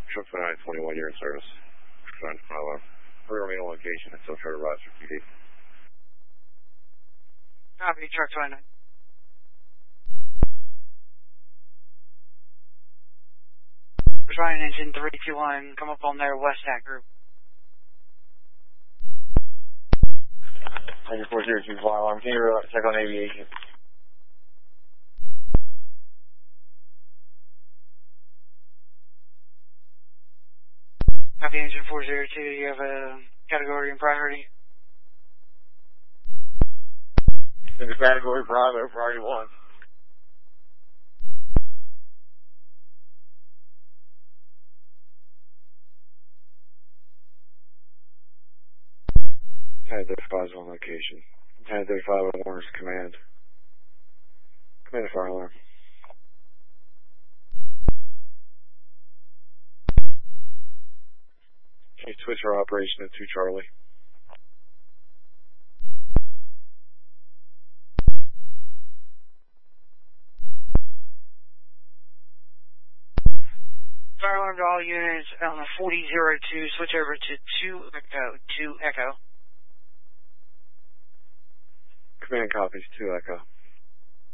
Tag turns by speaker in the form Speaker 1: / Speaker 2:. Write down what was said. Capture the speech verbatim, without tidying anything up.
Speaker 1: Truck twenty-nine twenty-one, you're in service. Truck twenty-nine, fire alarm. We remain on location until Charter Roger P D.
Speaker 2: Copy, truck twenty-nine. Ryan engine three two one, come up on their West Hat group.
Speaker 1: Engine four zero two, fire alarm. Can you uh, check on aviation?
Speaker 2: Copy, engine four zero two, you have a category and priority?
Speaker 1: In the category Bravo, priority one. ten thirty-five is on location. ten thirty-five on Warner's command. Command the fire alarm. Can you switch our operation to two Charlie?
Speaker 2: Fire alarm to all units on the forty oh two, switch over to two Echo, two Echo.
Speaker 1: Command copies, two Echo.